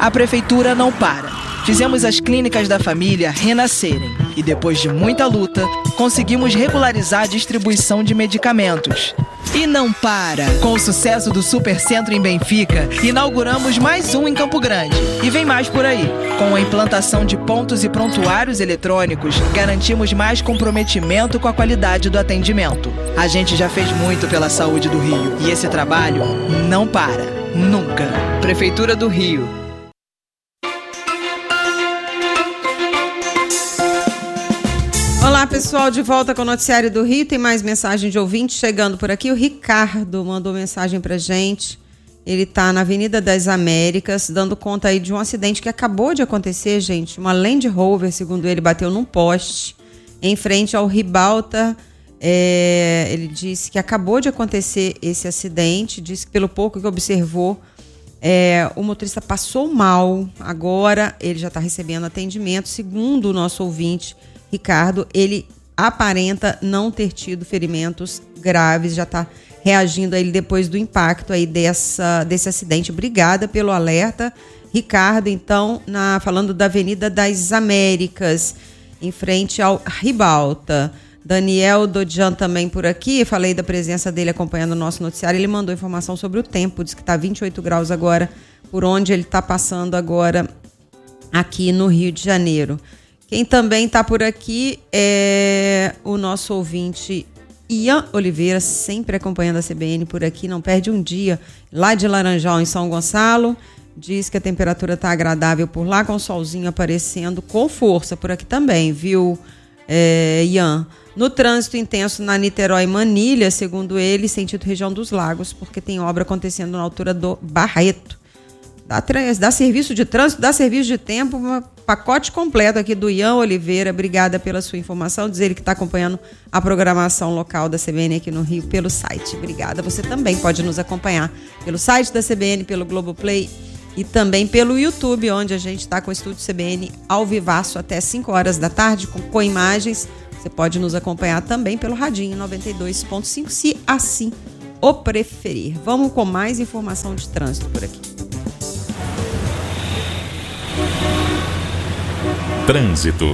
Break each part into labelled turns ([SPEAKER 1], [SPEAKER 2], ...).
[SPEAKER 1] a Prefeitura não para. Fizemos as clínicas da família renascerem e, depois de muita luta, conseguimos regularizar a distribuição de medicamentos. E não para! Com o sucesso do Supercentro em Benfica, inauguramos mais um em Campo Grande. E vem mais por aí. Com a implantação de pontos e prontuários eletrônicos, garantimos mais comprometimento com a qualidade do atendimento. A gente já fez muito pela saúde do Rio e esse trabalho não para. Nunca. Prefeitura do Rio.
[SPEAKER 2] Olá, pessoal, de volta com o Noticiário do Rio. Tem mais mensagem de ouvinte chegando por aqui. O Ricardo mandou mensagem pra gente. Ele tá na Avenida das Américas, dando conta aí de um acidente que acabou de acontecer, gente. Uma Land Rover, segundo ele, bateu num poste em frente ao Ribalta. Ele disse que acabou de acontecer esse acidente. Disse que pelo pouco que observou, o motorista passou mal. Agora ele já está recebendo atendimento. Segundo o nosso ouvinte, Ricardo, ele aparenta não ter tido ferimentos graves, já está reagindo a ele depois do impacto aí desse acidente. Obrigada pelo alerta, Ricardo. Então, falando da Avenida das Américas, em frente ao Ribalta. Daniel Dodian também por aqui, falei da presença dele acompanhando o nosso noticiário. Ele mandou informação sobre o tempo, diz que está 28 graus agora, por onde ele está passando agora aqui no Rio de Janeiro. Quem também está por aqui é o nosso ouvinte Ian Oliveira, sempre acompanhando a CBN por aqui, não perde um dia, lá de Laranjal, em São Gonçalo. Diz que a temperatura está agradável por lá, com o solzinho aparecendo com força por aqui também, viu, Ian? No trânsito intenso na Niterói Manilha, segundo ele, sentido região dos Lagos, porque tem obra acontecendo na altura do Barreto. Dá serviço de trânsito, dá serviço de tempo, um pacote completo aqui do Ian Oliveira. Obrigada pela sua informação. Diz ele que está acompanhando a programação local da CBN aqui no Rio pelo site. Obrigada. Você também pode nos acompanhar pelo site da CBN, pelo Globoplay e também pelo YouTube, onde a gente está com o Estúdio CBN ao vivaço até 5 horas da tarde, com imagens. Você pode nos acompanhar também pelo radinho 92.5, se assim o preferir. Vamos com mais informação de trânsito por aqui.
[SPEAKER 3] Trânsito.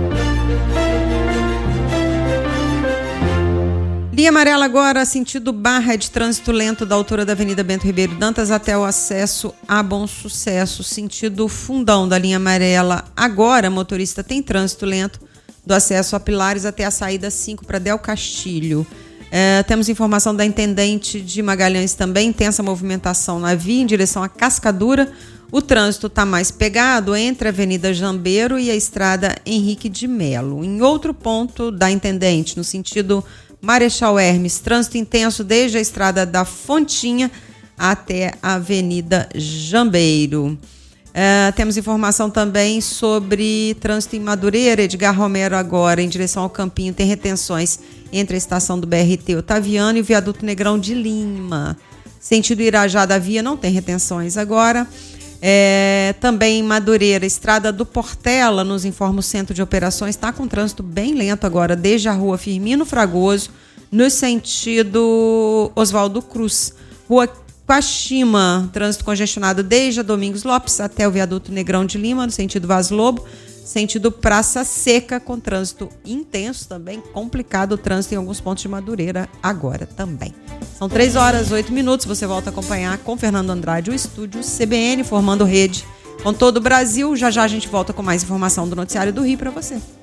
[SPEAKER 2] Linha amarela agora, sentido Barra, de trânsito lento da altura da Avenida Bento Ribeiro Dantas até o acesso a Bom Sucesso. Sentido Fundão da linha amarela agora, motorista tem trânsito lento do acesso a Pilares até a saída 5 para Del Castilho. Temos informação da Intendente de Magalhães também, intensa movimentação na via em direção à Cascadura. O trânsito está mais pegado entre a Avenida Jambeiro e a Estrada Henrique de Melo. Em outro ponto da Intendente, no sentido Marechal Hermes, trânsito intenso desde a Estrada da Fontinha até a Avenida Jambeiro. Temos informação também sobre trânsito em Madureira. Edgar Romero agora em direção ao Campinho tem retenções entre a estação do BRT Otaviano e o viaduto Negrão de Lima. Sentido Irajá da Via não tem retenções agora. Também em Madureira, Estrada do Portela, nos informa o Centro de Operações, está com trânsito bem lento agora, desde a rua Firmino Fragoso, no sentido Oswaldo Cruz. Rua Quachima, trânsito congestionado desde a Domingos Lopes até o viaduto Negrão de Lima, no sentido Vaz Lobo. Sentido Praça Seca, com trânsito intenso também, complicado o trânsito em alguns pontos de Madureira agora também. São 3h08, você volta a acompanhar com Fernando Andrade o Estúdio CBN, formando rede com todo o Brasil. Já já a gente volta com mais informação do Noticiário do Rio para você.